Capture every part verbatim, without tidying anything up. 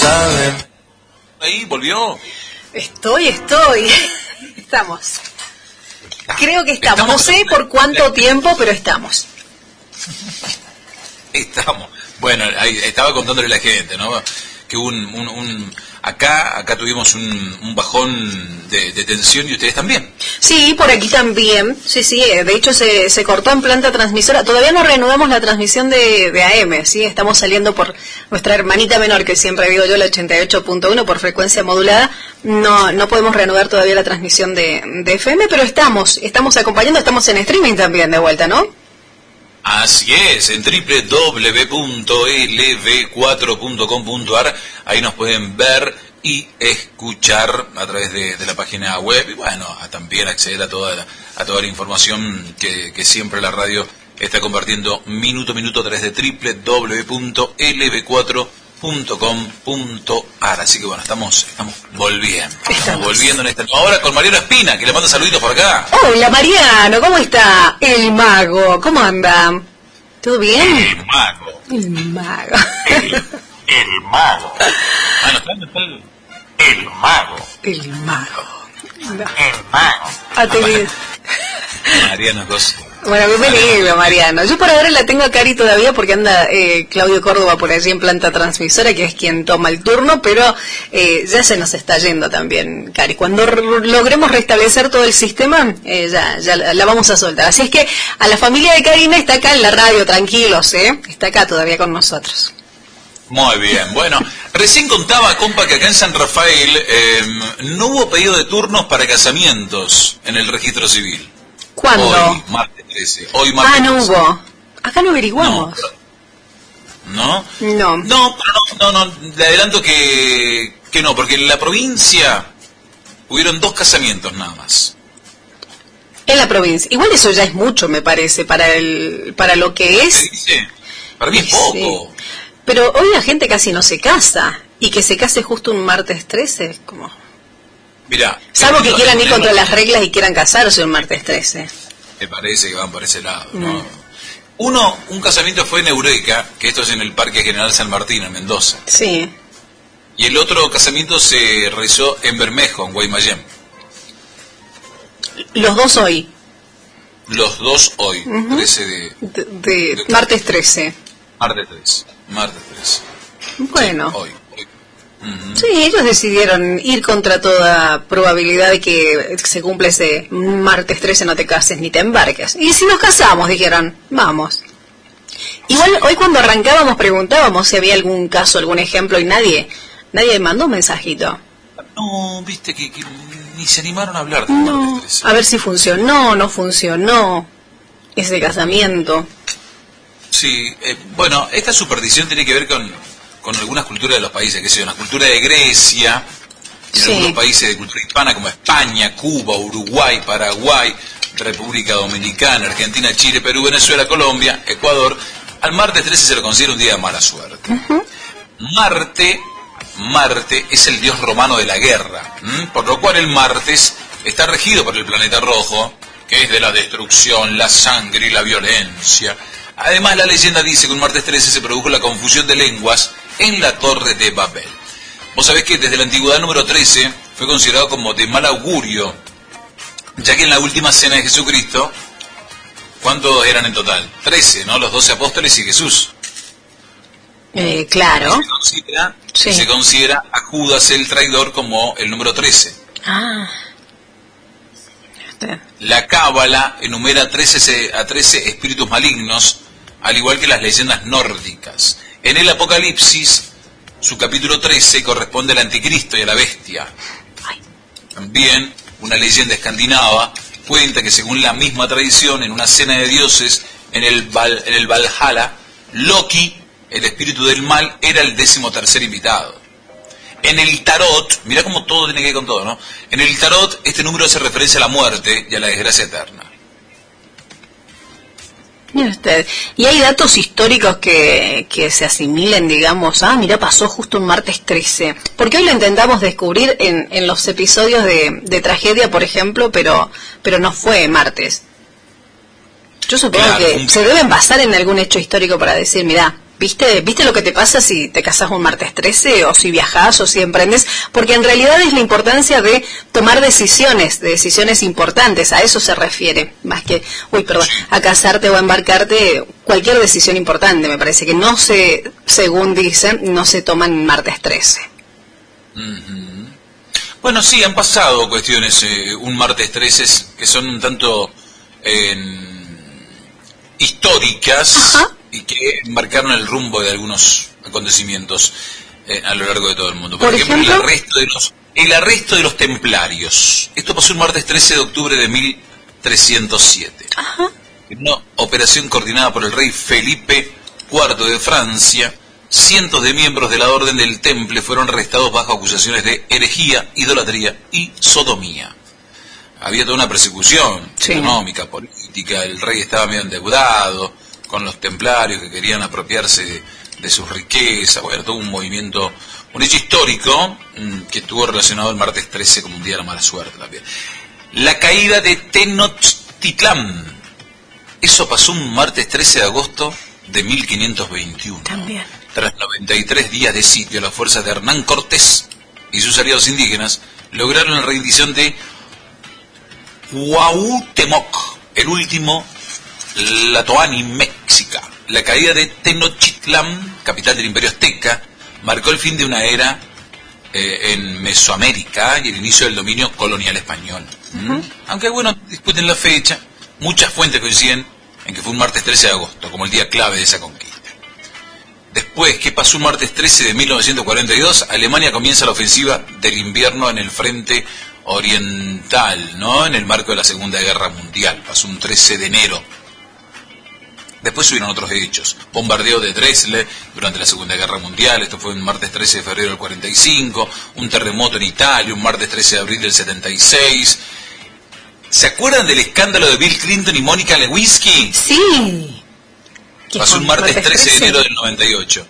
saben. Ahí volvió. Estoy, estoy. Estamos. Creo que estamos. No sé por cuánto tiempo, pero estamos. Estamos. Bueno, ahí estaba contándole a la gente, ¿no? Que un, un, un acá acá tuvimos un, un bajón de, de tensión y ustedes también. Sí, por aquí también. Sí, sí. De hecho se, se cortó en planta transmisora. Todavía no reanudamos la transmisión de, de A M, ¿sí? Estamos saliendo por nuestra hermanita menor, que siempre digo yo, la ochenta y ocho punto uno por frecuencia modulada. No no podemos reanudar todavía la transmisión de, de F M, pero estamos estamos acompañando, estamos en streaming también de vuelta, ¿no? Así es, en doble u doble u doble u punto ele ve cuatro punto com punto a r, ahí nos pueden ver y escuchar a través de, de la página web, y bueno, a también acceder a toda la, a toda la información que, que siempre la radio está compartiendo minuto a minuto a través de doble u doble u doble u punto ele ve cuatro punto com punto a r. Así que bueno, estamos estamos volviendo, estamos, estamos volviendo en esta ahora con Mariano Espina, que le manda saluditos por acá. Hola Mariano, ¿cómo está? El mago, ¿cómo anda? ¿Todo bien? El mago. El mago. El, el mago. Ah, no, está, no está el, el mago. El mago. No. El mago. Ha tenido... Mariano Cosa. Bueno, bienvenido Mariano. Yo por ahora la tengo a Cari todavía porque anda eh, Claudio Córdoba por allí en planta transmisora, que es quien toma el turno, pero eh, ya se nos está yendo también Cari. Cuando r- logremos restablecer todo el sistema, eh, ya, ya la, la vamos a soltar. Así es que a la familia de Karina está acá en la radio, tranquilos, ¿eh? Está acá todavía con nosotros. Muy bien, bueno, recién contaba, compa, que acá en San Rafael eh, no hubo pedido de turnos para casamientos en el registro civil. ¿Cuándo? Hoy, martes trece. Hoy, martes ah, no trece. hubo. Acá no averiguamos. No, ¿No? No, no, pero no, no, no, le adelanto que, que no, porque en la provincia hubieron dos casamientos nada más. En la provincia. Igual eso ya es mucho, me parece, para el para lo que es. ¿Qué dice? Para mí es poco. Sí. Pero hoy la gente casi no se casa. Y que se case justo un martes trece, como... Mirá, Salvo que quieran ir contra las reglas y quieran casarse un martes trece. Me parece que van por ese lado, ¿no? Mm. Uno, un casamiento fue en Eureka, que esto es en el Parque General San Martín, en Mendoza. Sí. Y el otro casamiento se realizó en Bermejo, en Guaymallén. Los dos hoy. Los dos hoy, Uh-huh. trece de... De, de martes trece. Martes trece. Martes trece. Bueno. Sí, hoy. hoy. Uh-huh. Sí, ellos decidieron ir contra toda probabilidad de que se cumpla ese martes trece, no te cases ni te embarques. Y si nos casamos, dijeron, vamos. Igual hoy cuando arrancábamos preguntábamos si había algún caso, algún ejemplo, y nadie nadie mandó un mensajito. No, viste que, que ni se animaron a hablar del No, martes trece. a ver si funcionó, no funcionó ese casamiento. Sí, eh, bueno, esta superstición tiene que ver con, con algunas culturas de los países, que sé yo, la cultura de Grecia, en Sí. algunos países de cultura hispana como España, Cuba, Uruguay, Paraguay, República Dominicana, Argentina, Chile, Perú, Venezuela, Colombia, Ecuador. Al martes trece se lo considera un día de mala suerte. Uh-huh. Marte, Marte es el dios romano de la guerra, ¿m? Por lo cual el martes está regido por el planeta rojo, que es de la destrucción, la sangre y la violencia. Además, la leyenda dice que un martes trece se produjo la confusión de lenguas en la Torre de Babel. Vos sabés que desde la antigüedad número trece fue considerado como de mal augurio, ya que en la última cena de Jesucristo, ¿cuántos eran en total? trece, ¿no? Los doce apóstoles y Jesús. Eh, claro. Se considera, Sí. se considera a Judas el traidor como el número trece. Ah. Este. La Cábala enumera trece, a trece espíritus malignos, al igual que las leyendas nórdicas. En el Apocalipsis, su capítulo trece corresponde al anticristo y a la bestia. También, una leyenda escandinava cuenta que según la misma tradición, en una cena de dioses en el, Val, en el Valhalla, Loki, el espíritu del mal, era el décimo tercer invitado. En el tarot, mirá cómo todo tiene que ver con todo, ¿no? En el tarot, este número hace referencia a la muerte y a la desgracia eterna. Mire usted. ¿Y hay datos históricos que, que se asimilen, digamos, ah, mira, pasó justo un martes trece? Porque hoy lo intentamos descubrir en, en los episodios de, de tragedia, por ejemplo, pero pero no fue martes. Yo supongo Claro, que un... se deben basar en algún hecho histórico para decir, mira, ¿Viste? ¿Viste lo que te pasa si te casas un martes trece o si viajás o si emprendes? Porque en realidad es la importancia de tomar decisiones, de decisiones importantes, a eso se refiere, más que, uy, perdón, a casarte o a embarcarte, cualquier decisión importante, me parece que no se, según dicen, no se toman martes trece. Uh-huh. Bueno, sí, han pasado cuestiones, eh, un martes trece que son un tanto eh, históricas. Ajá. Y que marcaron el rumbo de algunos acontecimientos eh, a lo largo de todo el mundo. Por, Por ejemplo, ejemplo, el arresto de los el arresto de los templarios. Esto pasó el martes trece de octubre de mil trescientos siete. Ajá. En una operación coordinada por el rey Felipe cuarto de Francia, cientos de miembros de la Orden del Temple fueron arrestados bajo acusaciones de herejía, idolatría y sodomía. Había toda una persecución sí. económica, política, el rey estaba medio endeudado con los templarios que querían apropiarse de, de sus riquezas, bueno, todo un movimiento, un hecho histórico mmm, que estuvo relacionado el martes trece como un día de la mala suerte también. La caída de Tenochtitlán, eso pasó un martes trece de agosto de mil quinientos veintiuno. También. Tras noventa y tres días de sitio, las fuerzas de Hernán Cortés y sus aliados indígenas lograron la rendición de Cuauhtémoc, el último Tlatoani Mexica. La caída de Tenochtitlán, capital del Imperio Azteca, marcó el fin de una era eh, en Mesoamérica y el inicio del dominio colonial español. ¿Mm? Uh-huh. Aunque bueno, discuten la fecha, muchas fuentes coinciden en que fue un martes trece de agosto, como el día clave de esa conquista. Después, ¿qué pasó un martes trece de mil novecientos cuarenta y dos? Alemania comienza la ofensiva del invierno en el frente oriental, ¿no? En el marco de la Segunda Guerra Mundial. Pasó un trece de enero. Después hubieron otros hechos. Bombardeo de Dresle durante la Segunda Guerra Mundial. Esto fue un martes trece de febrero del cuarenta y cinco. Un terremoto en Italia, un martes trece de abril del setenta y seis. ¿Se acuerdan del escándalo de Bill Clinton y Mónica Lewinsky? Sí. Pasó un martes trece de enero del noventa y ocho.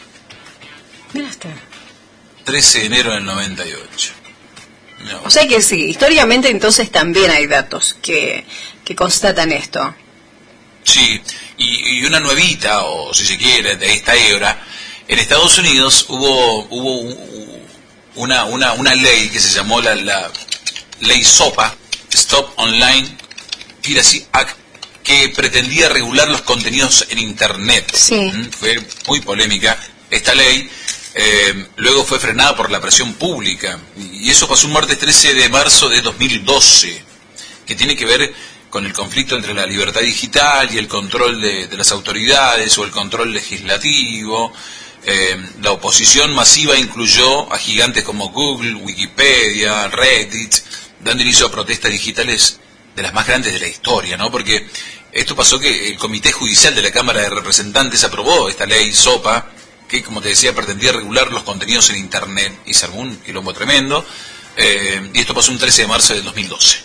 Mira está. trece de enero del noventa y ocho. No. O sea que sí, históricamente entonces también hay datos que, que constatan esto. Sí, y, y una nuevita, o si se quiere, de esta era, en Estados Unidos hubo hubo una una una ley que se llamó la, la ley SOPA, Stop Online Piracy Act, que pretendía regular los contenidos en Internet. Sí. ¿Mm? Fue muy polémica esta ley, eh, luego fue frenada por la presión pública, y eso pasó un martes trece de marzo de dos mil doce, que tiene que ver con el conflicto entre la libertad digital y el control de, de las autoridades o el control legislativo. Eh, la oposición masiva incluyó a gigantes como Google, Wikipedia, Reddit, dando inicio a protestas digitales de las más grandes de la historia, ¿no? Porque esto pasó que el Comité Judicial de la Cámara de Representantes aprobó esta ley SOPA, que, como te decía, pretendía regular los contenidos en Internet, y se armó un quilombo tremendo, eh, y esto pasó un trece de marzo de dos mil doce.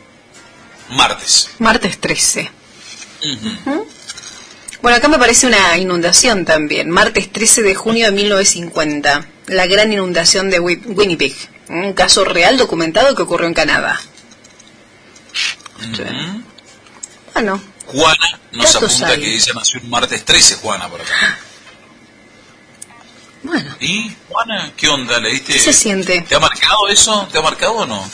Martes. Martes trece. Uh-huh. Uh-huh. Bueno, acá me parece una inundación también. Martes trece de junio de mil novecientos cincuenta. La gran inundación de Winnipeg. Un caso real documentado que ocurrió en Canadá. Uh-huh. Bueno. Juana nos apunta hay. Que dice nació un martes trece, Juana, por acá. Bueno. ¿Y, Juana, qué onda? ¿Leíste? ¿Qué se siente? ¿Te ha marcado eso? ¿Te ha marcado o no?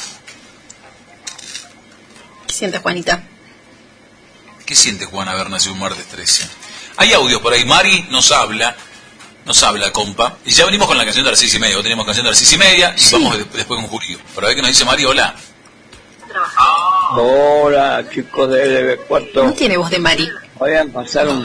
¿Qué sientes, Juanita? ¿Qué siente Juana haber nacido un martes trece? Hay audios por ahí. Mari nos habla, nos habla, compa. Y ya venimos con la canción de las seis y media. Hoy tenemos canción de las seis y media y sí. Vamos de, después con Julio. Pero a ver qué nos dice Mari. Hola. Hola, chicos de L B cuatro. No tiene voz de Mari. Voy a pasar un,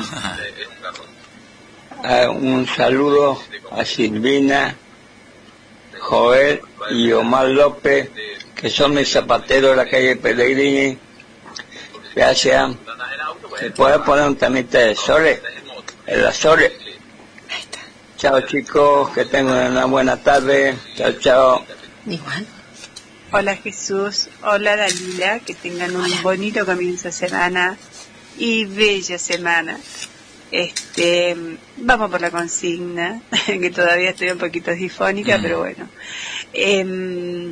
a un saludo a Silvina, Joel y Omar López, que son mis zapateros de la calle Pellegrini. Gracias. ¿Se puede poner un temita de Sole? En la Sole. Chao, chicos, que tengan una buena tarde. Chao, chao. Igual. Hola, Jesús. Hola, Dalila. Que tengan un Hola. bonito comienzo de semana y bella semana. Este, vamos por la consigna, que todavía estoy un poquito difónica, mm. pero bueno. Eh,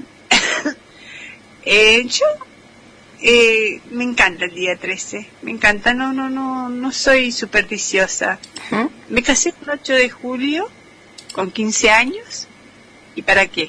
eh, yo eh, me encanta el día trece, me encanta, no, no, no, no soy supersticiosa. ¿Mm? Me casé el ocho de julio, con quince años, ¿y para qué?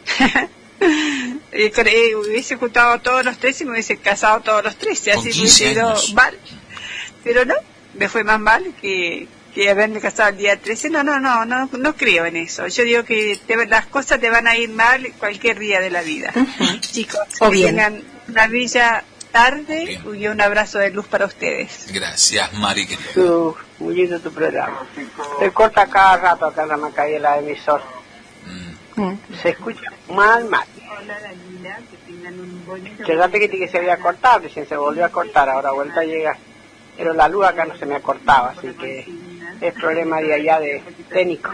eh, hubiese juntado todos los trece y me hubiese casado todos los trece, así me hubiese ido mal. Pero no, me fue más mal que, que haberme casado el día trece. No, no, no, no, no creo en eso. Yo digo que te, las cosas te van a ir mal cualquier día de la vida. Uh-huh. Chicos, o que bien. Tengan una bella tarde bien. Y un abrazo de luz para ustedes. Gracias, Mari, querida. Uh, muy lindo tu programa. Se corta cada rato acá en la Macaela emisor. Mm. Se escucha mal, mal. Hola, Dalila, que tengan un bonito... Quédate que, que se había cortado, recién se volvió a cortar, ahora vuelta a llegar. Pero la luz acá no se me cortaba, así que es problema de allá de técnico.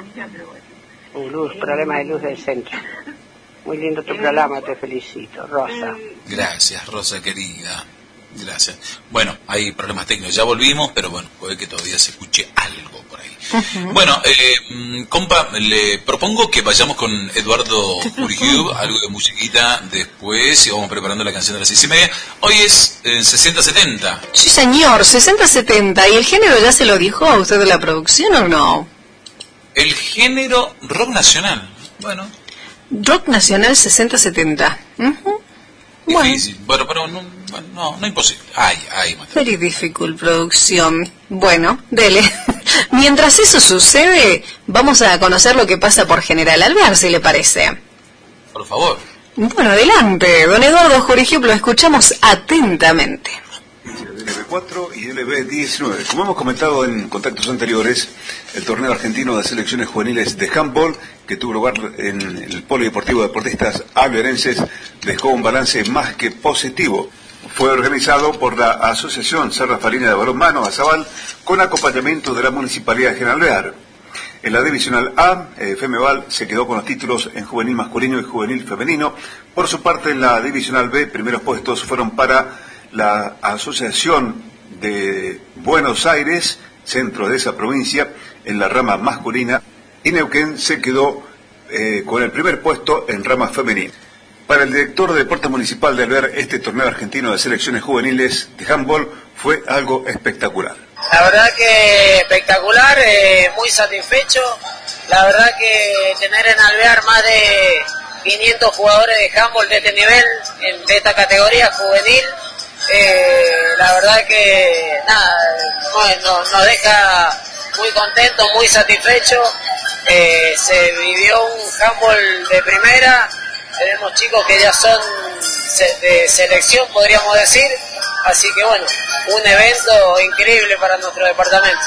Un luz, problema de luz del centro. Muy lindo tu programa, te felicito, Rosa. Gracias, Rosa querida. Gracias. Bueno, hay problemas técnicos, ya volvimos, pero bueno, puede que todavía se escuche algo por ahí. Uh-huh. Bueno, eh, compa, le propongo que vayamos con Eduardo Urigiu, algo de musiquita después, y vamos preparando la canción de las seis y media. Hoy es eh, sesenta setenta. Sí, señor, sesenta setenta. ¿Y el género ya se lo dijo a usted de la producción o no? El género rock nacional, bueno. Rock nacional sesenta setenta. Uh-huh. Difícil, bueno, pero no, no, no imposible. Ay, ay, very difficult producción. Bueno, dele. Mientras eso sucede, vamos a conocer lo que pasa por General Alvear, si le parece. Por favor. Bueno, adelante, don Eduardo Jorigio, lo escuchamos atentamente. L B cuatro y L B diecinueve. Como hemos comentado en contactos anteriores, el torneo argentino de selecciones juveniles de handball, que tuvo lugar en el Polideportivo de Deportistas Alvearenses, dejó un balance más que positivo. Fue organizado por la Asociación San Rafaelina de Balonmano, ASABAL, con acompañamiento de la Municipalidad de General Alvear. En la Divisional A, eh, FEMEVAL se quedó con los títulos en juvenil masculino y juvenil femenino. Por su parte, en la Divisional B, primeros puestos fueron para la Asociación de Buenos Aires, centro de esa provincia, en la rama masculina, y Neuquén se quedó eh, con el primer puesto en rama femenina. Para el director de Deporte Municipal de Alvear, este torneo argentino de selecciones juveniles de handball fue algo espectacular. La verdad que espectacular, eh, muy satisfecho. La verdad que tener en Alvear más de quinientos jugadores de handball de este nivel, en, de esta categoría juvenil, eh, la verdad que nada, no, no, nos deja muy contentos, muy satisfechos. Eh, se vivió un handball de primera. Tenemos chicos que ya son de selección, podríamos decir, así que bueno, un evento increíble para nuestro departamento.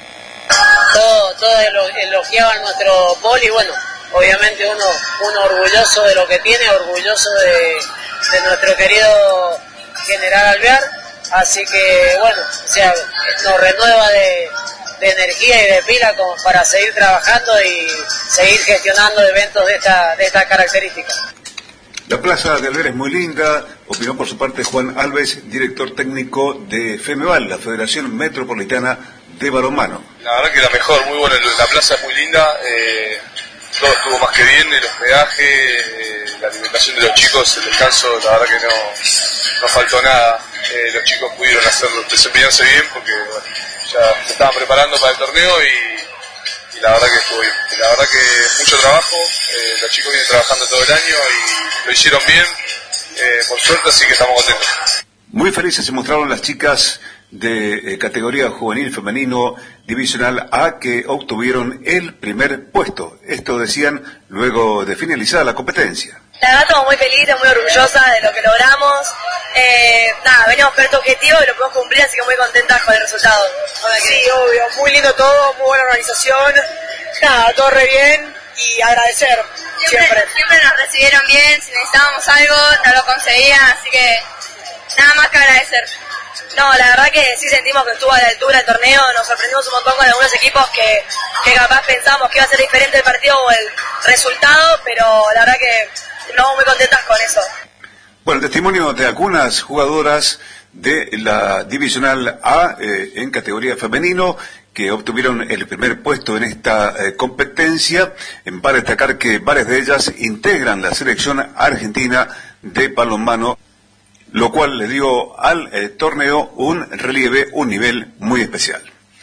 Todos todo elogiaban nuestro poli, bueno, obviamente uno, uno orgulloso de lo que tiene, orgulloso de, de nuestro querido General Alvear, así que bueno, o sea, nos renueva de, de energía y de pila como para seguir trabajando y seguir gestionando eventos de esta, de estas características. La plaza de Alvear es muy linda, opinó por su parte Juan Alves, director técnico de FEMEVAL, la Federación Metropolitana de Balonmano. La verdad que la mejor, muy buena, la plaza es muy linda, eh, todo estuvo más que bien, el hospedaje, eh, la alimentación de los chicos, el descanso, la verdad que no, no faltó nada, eh, los chicos pudieron hacerlo, desempeñarse bien porque bueno, ya se estaban preparando para el torneo y y la verdad que estuvo bien. La verdad que mucho trabajo, eh, los chicos vienen trabajando todo el año y lo hicieron bien, eh, por suerte, así que estamos contentos. Muy felices se mostraron las chicas de eh, categoría juvenil femenino Divisional A que obtuvieron el primer puesto. Esto decían luego de finalizada la competencia. La verdad estamos muy felices, muy orgullosa de lo que logramos. Eh, nada, veníamos por este objetivo y lo podemos cumplir, así que muy contentas con el resultado. Sí, obvio, muy lindo todo, muy buena organización. Nada, todo re bien y agradecer siempre. Siempre, siempre nos recibieron bien, si necesitábamos algo no lo conseguían, así que nada más que agradecer. No, la verdad que sí sentimos que estuvo a la altura el torneo, nos sorprendimos un montón con algunos equipos que, que capaz pensamos que iba a ser diferente el partido o el resultado, pero la verdad que estamos muy contentas con eso. Bueno, el testimonio de algunas jugadoras de la Divisional A eh, en categoría femenino que obtuvieron el primer puesto en esta eh, competencia, en para destacar que varias de ellas integran la selección argentina de balonmano, lo cual le dio al eh, torneo un relieve, un nivel muy especial.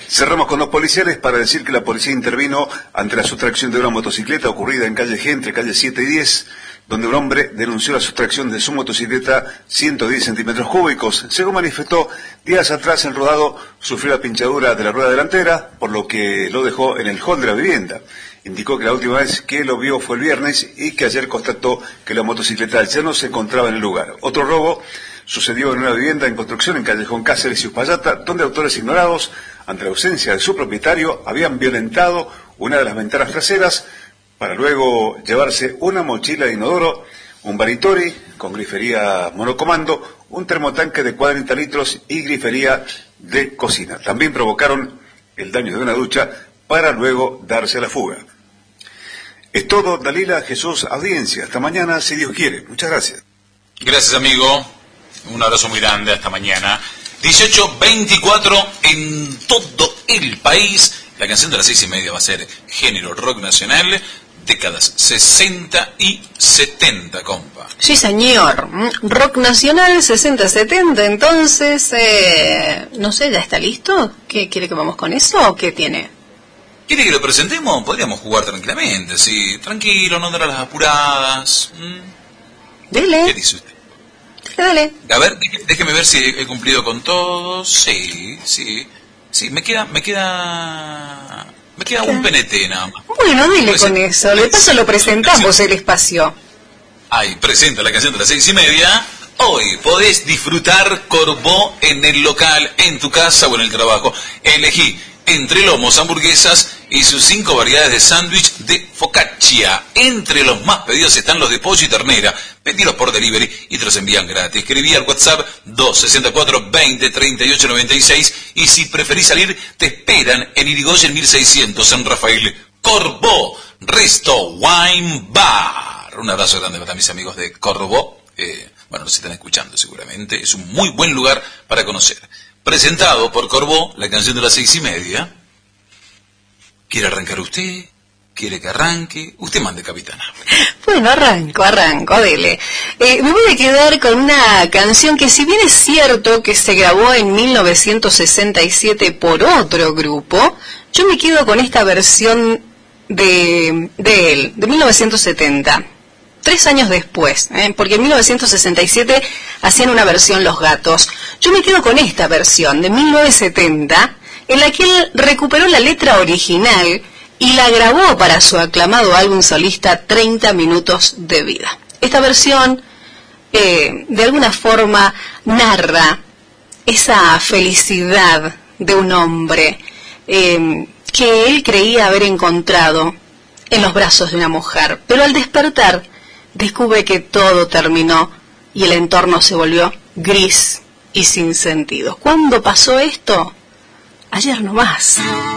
Cerramos con los policiales para decir que la policía intervino ante la sustracción de una motocicleta ocurrida en calle G, entre calle siete y diez, donde un hombre denunció la sustracción de su motocicleta ciento diez centímetros cúbicos. Según manifestó, días atrás el rodado sufrió la pinchadura de la rueda delantera, por lo que lo dejó en el hall de la vivienda. Indicó que la última vez que lo vio fue el viernes y que ayer constató que la motocicleta ya no se encontraba en el lugar. Otro robo sucedió en una vivienda en construcción en Callejón Cáceres y Uspallata, donde autores ignorados, ante la ausencia de su propietario, habían violentado una de las ventanas traseras para luego llevarse una mochila de inodoro, un Baritori con grifería monocomando, un termotanque de cuarenta litros y grifería de cocina. También provocaron el daño de una ducha para luego darse a la fuga. Es todo, Dalila, Jesús, audiencia. Hasta mañana, si Dios quiere. Muchas gracias. Gracias, amigo. Un abrazo muy grande. Hasta mañana. dieciocho veinticuatro en todo el país. La canción de las seis y media va a ser género rock nacional, décadas sesenta y setenta, compa. Sí, señor. Rock nacional sesenta setenta, entonces, eh, no sé, ¿ya está listo? ¿Qué quiere que vamos con eso o qué tiene? ¿Quiere que lo presentemos? Podríamos jugar tranquilamente, sí. Tranquilo, no dar a las apuradas. ¿Mm? Dele. ¿Qué dice usted? Dale. A ver, déjeme ver si he cumplido con todo. Sí, sí. Sí, me queda, me queda... Me queda ¿Qué? Un P N T nada más. Bueno, dile con eso. De paso lo presentamos el espacio. Ay, presenta la canción de las seis y media. Hoy podés disfrutar Corbó en el local, en tu casa o en el trabajo. Elegí entre lomos, hamburguesas y sus cinco variedades de sándwich de focaccia. Entre los más pedidos están los de pollo y ternera. Pedilos por delivery y te los envían gratis. Escribí al WhatsApp dos sesenta y cuatro veinte treinta y ocho noventa y seis y si preferís salir, te esperan en Irigoyen mil seiscientos, San Rafael. Corbó, Resto Wine Bar. Un abrazo grande para mis amigos de Corbó. Eh, bueno, nos están escuchando seguramente. Es un muy buen lugar para conocer. Presentado por Corbó, la canción de las seis y media. ¿Quiere arrancar usted? ¿Quiere que arranque? Usted mande, capitana. Bueno, arranco, arranco, dele. Eh, me voy a quedar con una canción que, si bien es cierto que se grabó en mil novecientos sesenta y siete por otro grupo, yo me quedo con esta versión de, de él, de mil novecientos setenta. Tres años después, ¿eh? Porque en mil novecientos sesenta y siete hacían una versión Los Gatos. Yo me quedo con esta versión de mil novecientos setenta, en la que él recuperó la letra original y la grabó para su aclamado álbum solista treinta minutos de vida. Esta versión, eh, de alguna forma, narra esa felicidad de un hombre eh, que él creía haber encontrado en los brazos de una mujer, pero al despertar descubre que todo terminó y el entorno se volvió gris y sin sentido. ¿Cuándo pasó esto? Ayer nomás.